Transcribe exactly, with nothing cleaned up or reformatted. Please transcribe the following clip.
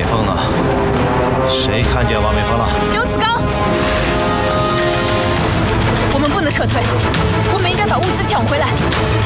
峰呢？谁看见王美峰了？ 刘子刚，我们不能撤退，我们应该把物资抢回来。